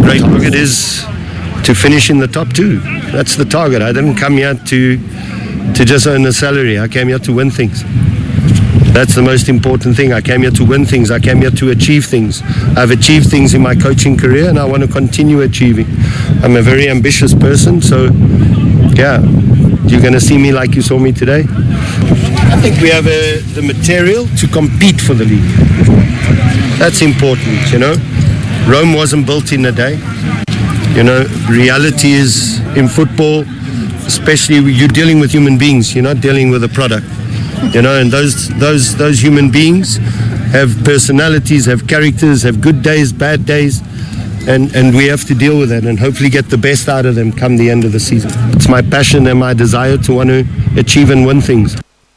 great. Target is to finish in the top 2. That's the target. I didn't come here to just earn a salary. I came here to win things. That's the most important thing. I came here to win things. I came here to achieve things. I've achieved things in my coaching career, and I want to continue achieving. I'm a very ambitious person, so yeah, you're going to see me like you saw me today. I think we have the material to compete for the league. That's important, you know. Rome wasn't built in a day. You know, reality is in football, especially you're dealing with human beings. You're not dealing with a product. You know, and those human beings have personalities, have characters, have good days, bad days, and we have to deal with that and hopefully get the best out of them come the end of the season. It's my passion and my desire to want to achieve and win things.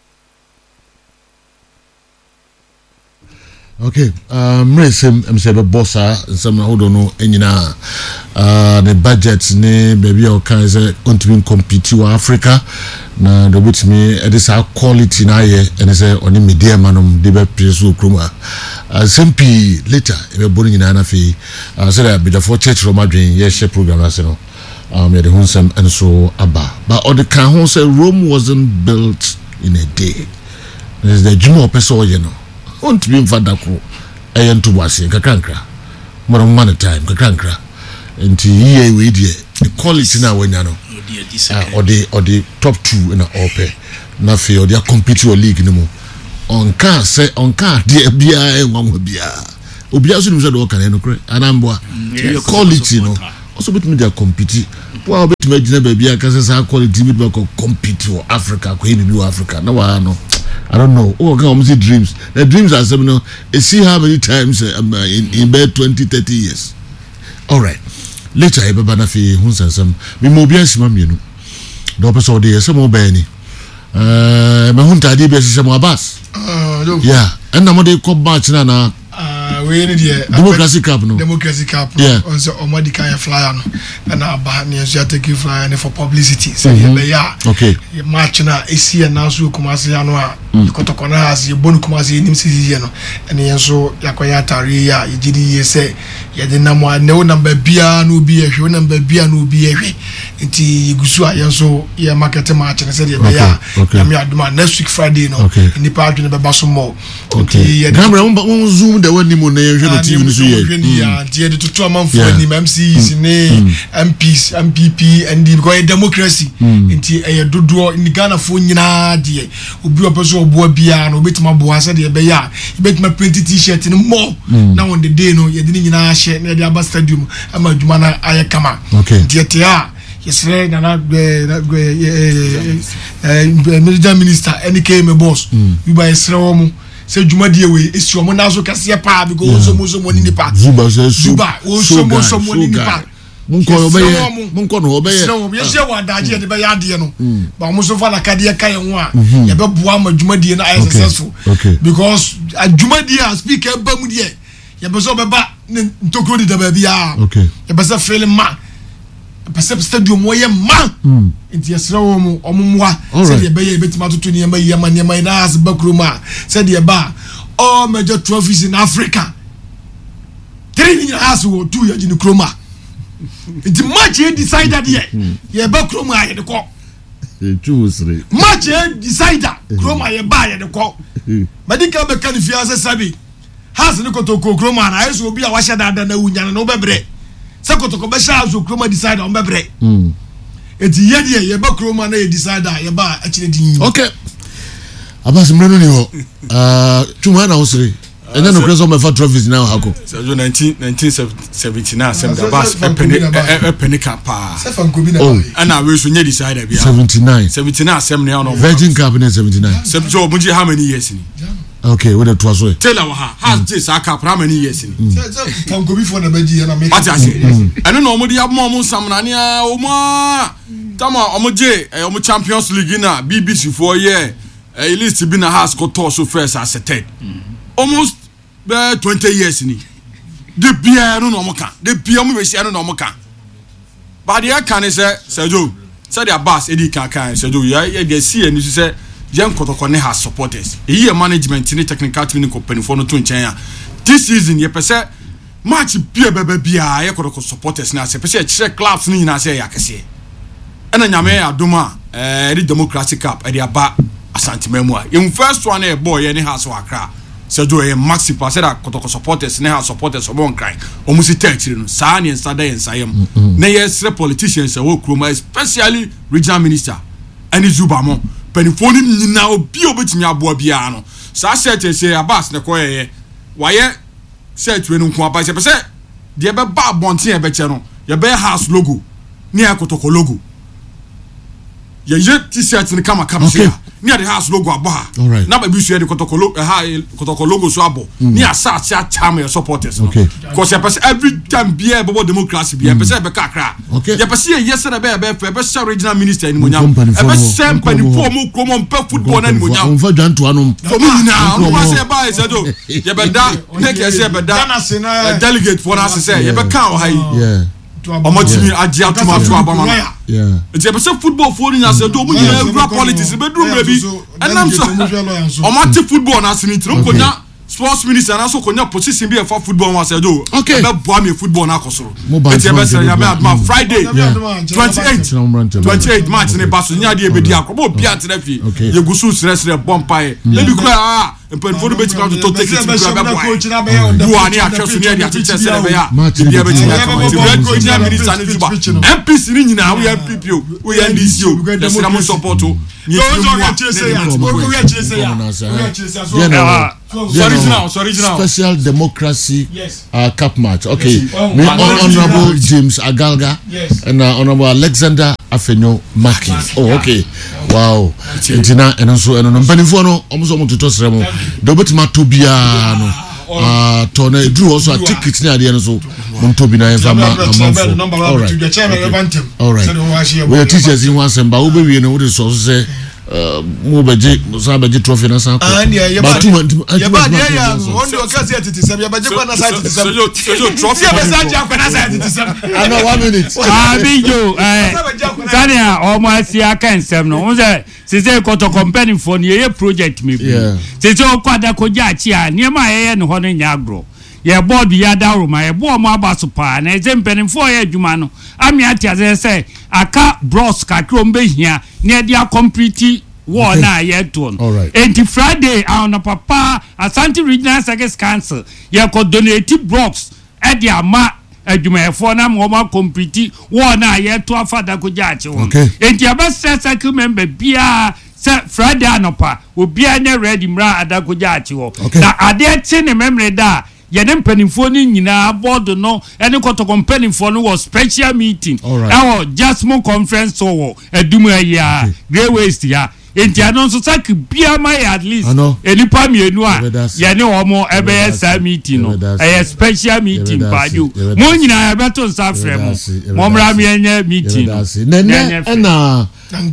Okay, I'm saying bossa, some hold on, the budgets, baby, or can say, to compete with Africa. Now, the which me, it is our quality now, and it's only media manum, the Presu Kruma. Simply later, if you're born in Anafi, said I be the 4 church Roma dream, yes, share program, as you know, the Hunsam and so Abba. But all the Kahon say Rome wasn't built in a day. There's the Jumo Peso, you know. Want to be in Fadako, I to Wasi, Kakankra, more money time, Kakankra, and the quality now when you know, or the top 2 in a OPE, Nafi, or they are competing or league no more. On car, say, on car, dear Bia, one will be Obia, and I'm quality, no, also with me, they are competing. Well, bet me, baby, I can say, quality will compete for Africa, Queen of Africa. No, I know. I don't know. Oh, come see dreams. The dreams are seminal. See how many times in bed 20, 30 years. All right. Later, I baba na fi hunsan sam. Me mo bia sima mienu. Do pe so de some obani. Me hunta de be sise mo abas. Yeah. And na mo de ko match na we need the Democracy Cup no. Democracy Cup. Yeah. On so omadi kan flyer no. And aba na so take flyer no for publicity. So yeah. Okay. Match na esi na so Kumasi ya no a kotokona has ye bonu Kumasi nim sisi no. And yen so yakwaya tare ya yigidi ye say ye de na mo na wo number bia no bi ehwe number bia no bi ehwe. Nti yigusu a yen so ye market match na say ye be ya. Na me aduma next week Friday no. Ni pa adwene be ba so mo. Okay. Camera on zoom the one ni mo na ye hwe no TV no so ye. Yeah, the to amanfo ni MCs ni MPs, MPP and the because democracy. Nti e dodo ni Ghana fo nyina de obi opeso obo bia na obetima bo ase de be ya obetima print t-shirt ni more na on the day no ye de nyina hye na de aba stadium ama adwuma na aye kama. Nti te a yesre na military minister NK me boss you buy yesre wo mu say jumadi we esi omo na so kase pa because so mo ni pa Zuba so mo ni pa munko no obeye so we share wa daje de be ya de no ba mo so fa la kade ya kai ho a ye be boa ma jumadi na I successful because jumadi a speaker ba mu de ye be so be ba ntokro di da ba bia ye be so feel ma Pacific Stadium wo ye ma enti yesra wo mu omumwa said ye be ye betima tutu ne ma ye ma ne ma na as bakroma said ye ba all major trophies in Africa 3 in as wo 2 ye ni kroma enti match ye decided ye bakroma ye de ko choose match ye decider kroma ye ba ye de ko medical be kan fi as sabi has ni kotoko kroma na yeso obi a wa shada da na wunya na obebre Sakotoko be sha zo kroma decide on bebre eti ye de ye ba kroma na ye decide ye ba akire din okay abas mreno ni ho tuma na osire ene no kreso me fa trophies now hako so 1979 sem da bas epenika pa sefa nkobi na ana we so nye decide bia 79 sem ne no Virgin Cup in 79 sem so munji how many years ni okay we the twaso tell our has this aka how many years ni nkobi for na baji na me what I say ene no omudi abmo sam na ne omo tama omoje omo Champions League na BBC for year list bi na has go to so first as third almost 20 years ni de bia no no moka de bia mo be sia no no moka but the can say Sergio said the boss edi kan Sergio ya dey see and you say Jem Kotoko has supporters here management ni technical team ni company for no to nchen ya this season ye pese match bia bia ye ko supporters na se pese che clubs ni na se ya kese ena nyame adoma the democratic cup e dia ba Asante Memua in first one e boy ye ni ha so akra se do ye maxi pass that kotoko supporters ne ha supporters so bon cry o musi tech no sa ne nsada ye nsayem na ye sre politicians wo kroma especially regional minister ani Zubamo penifoni nyina obi obetimi aboa bia no sa se abas ne koye waye set we no nko aba se pese de be ba bonten e be che no ye be house logo ni akotoko logo ye t-shirt ni kama se ni the house logo aba na ba bi su de kotoko logo so abo ni asa cha cham your supporters no because ye pese every time bia bobo democracy bia pese be kakra ye pese ye se na be share regional minister ni monyam e be sempani for mo kromo mpe football na ni monyam mfa dwanto anom for mo nyina no wa se ba se do ye be da ne ke se be da delegate for us say ye be kan o hai omotimi agia to ma to abama it's a person football for in as do mu nyina politics be drum bi enam so omati football na sinitri nkonya sports minister na so konya position bi e for football wa say do be boa me football na akosoro it's a person ya be Friday 28 March ne baso nya de be di akobo bia terafi ye gusu sresre bompai e bi kura empen for be tika to take it to be boy do ani atweso ne dia teacher se be ya bia be tika come to regional minister ne Juba MPs ni nyina we MPP we NDC o the cinema support o ni original special democracy cup match. Okay, me honorable James Agalga and honorable Alexander Afenyo Maki. Oh, okay. Wow. Intina and so and on Benifono almost to toss remo. Dobet Matubia no. Tone drew also a ticket near the end so Montobina and all right. We are teachers in one semba ube we know what is also say mo beje sabaje trophy na sanko but ya ba dia ya on your case at it ya beje kwa na site it so trophy ya beje ja kwa na site it I know 1 minute bijo Tania o mo asia kan sem no unse se ko to company for ye project me bi se o kwada ko ja chi a niam a ye ne ho no nya agro ye board ya dawo ma ye bo mo abaso pa na ezempeni for ye adwuma no ami ati say aka bros kakro mbe hia na dia complete war na ye to enti Friday on papa Asante Regional Circus Council ye ko donate blocks e dia ama adwuma for na mo ma complete war na ye to afada ko jaache won enti abasa circle member bia se Friday anopa obi anya ready mra adako jaache wo na ade che ne memre da ye ne mpanimfo ni nyina board no ene kotoko mpanimfo no was special meeting our Jasmine conference so edumu ya Grey Waste ya enti anon so sak bia mai at least enipa mienu a ye ne omo ebe sa meeting no a special meeting paju mo nyina ebe to nsa frem mo mra me enya meeting na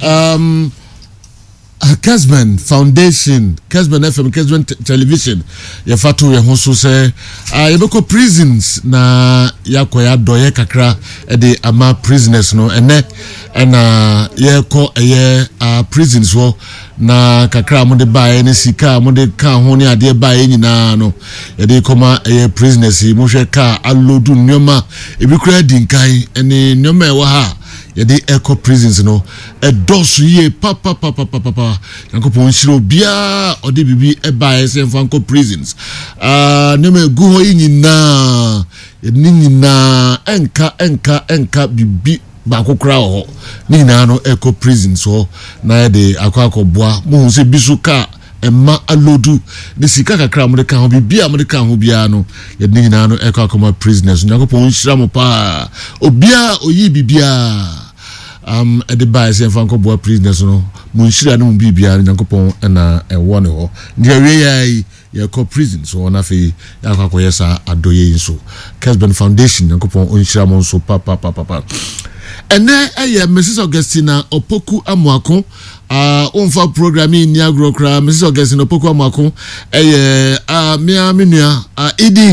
Kesman Foundation, Kesman FM, Kesman Television. Ya fatu ya hoso se yebeko prisons na yakoya doye kakra de ama prisoners no ene ye ko prisons wo na kakra mo de bae ne sika mo de ka ho ne ade bae nyina no ye de koma prisoners mo hwe ka alodu nyoma ebi kura dinkan ene nyoma e wa ha yede eco prisons no dosu ye papa yankopon shiro bia ode bibi eba se fanko prisons neme guho nyina nyina enka bibi ba kokra ho nyina no eco prisons ho na yede akwakoboa mo se bisuka emma alodu de sika kakra mo de ka ho bibia mo de ka ho bia no yede nyina no eco akoma prisoners yankopon shira mo pa obia oyi bibia at the bias and Franco Boy prisoners no Munshira no bibia Yankopon na one ho near ya co prison so na fe yakako yesa adoye so Kesman Foundation Yankopon onshira mon so papa ene Mrs. Augustina Opoku Amuako onfa programming ni agrokra Mrs. Augustina Opoku Amuako mia minua idi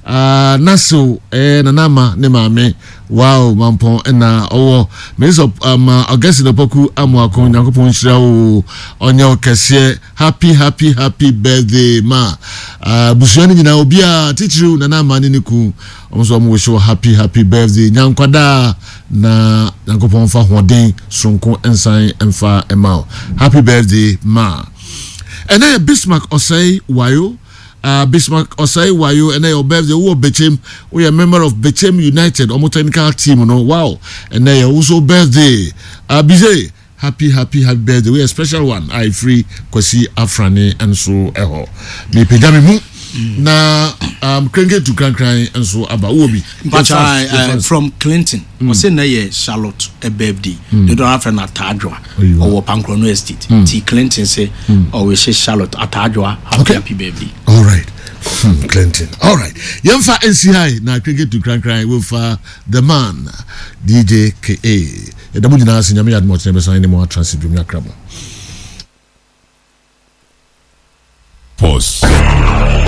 Naso nanama ne maame wow mampon na owo meso August no poku amuakon Nyankopon hira o onye okese happy birthday ma busuani nyina obi a titiri nanama ne niku omso mo show happy birthday nyankwada na Nyankopon fa hoden sonko ensan emfa emao happy birthday ma ena Bismarck Osei Wayo Bismarck Osei Wayo and your birthday who Bechem we are member of Bechem United omo technical team no wow and then also birthday Bize happy birthday we a special one I free Kwesi Afrani and so eho me pejami mu na krenge to cry and so about Obi but from Clinton we say na ye Charlotte a birthday they don't have an Atadwa or Pankrono Estate T Clinton say always say Charlotte Atadwa happy birthday all right Clinton all right yemfa NCI na krenge to cry with the man DJ KA edamu nyina sinyame yadmo tene besan ni mo transit dum yakrabo pause